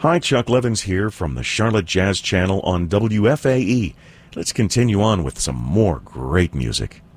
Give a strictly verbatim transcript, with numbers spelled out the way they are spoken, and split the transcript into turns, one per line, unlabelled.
Hi, Chuck Levins here from the Charlotte Jazz Channel on W F A E. Let's continue on with some more great music.